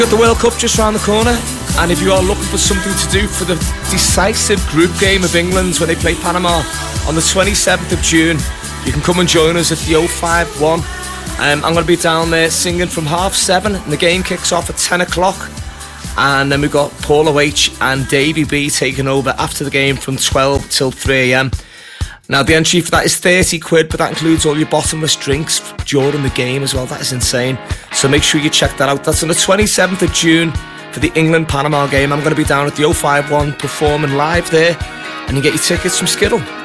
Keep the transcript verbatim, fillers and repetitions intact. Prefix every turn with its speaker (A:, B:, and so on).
A: Got the World Cup just round the corner, and if you are looking for something to do for the decisive group game of England when they play Panama on the twenty-seventh of June, you can come and join us at the oh five one. Um, I'm going to be down there singing from half seven, and the game kicks off at ten o'clock. And then we've got Paula H and Davey B taking over after the game from twelve till three a.m. Now, the entry for that is thirty quid, but that includes all your bottomless drinks during the game as well. That is insane. So make sure you check that out. That's on the twenty-seventh of June for the England-Panama game. I'm going to be down at the oh five one performing live there, and you get your tickets from Skiddle.